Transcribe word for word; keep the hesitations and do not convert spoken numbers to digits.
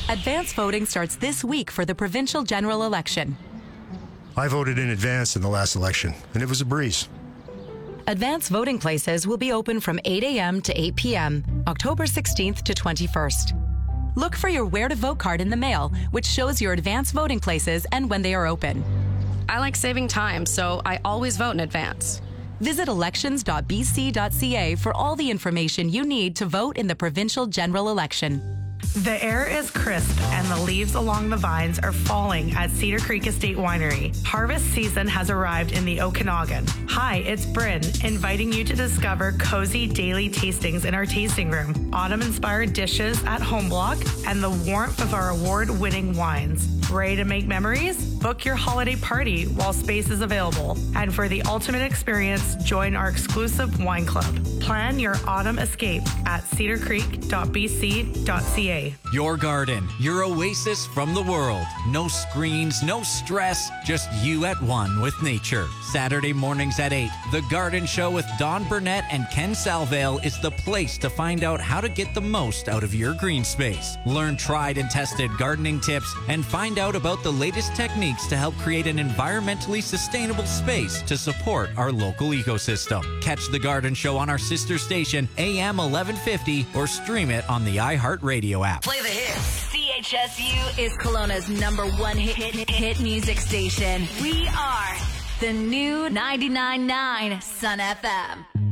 Advance voting starts this week for the provincial general election. I voted in advance in the last election, and it was a breeze. Advance voting places will be open from eight a.m. to eight p.m., October sixteenth to twenty-first. Look for your Where to Vote card in the mail, which shows your advance voting places and when they are open. I like saving time, so I always vote in advance. Visit elections dot b c dot c a for all the information you need to vote in the provincial general election. The air is crisp and the leaves along the vines are falling at Cedar Creek Estate Winery. Harvest season has arrived in the Okanagan. Hi, it's Bryn, inviting you to discover cozy daily tastings in our tasting room, autumn-inspired dishes at Home Block, and the warmth of our award-winning wines. Ready to make memories? Book your holiday party while space is available. And for the ultimate experience, join our exclusive wine club. Plan your autumn escape at cedar creek dot b c dot c a. Your garden, your oasis from the world. No screens, no stress, just you at one with nature. Saturday mornings at eight, The Garden Show with Dawn Burnett and Ken Salvale is the place to find out how to get the most out of your green space. Learn tried and tested gardening tips and find out about the latest techniques to help create an environmentally sustainable space to support our local ecosystem. Catch The Garden Show on our sister station, A M eleven fifty, or stream it on the iHeartRadio app. Play the hits. C H S U is Kelowna's number one hit, hit, hit music station. We are the new ninety-nine point nine Sun F M.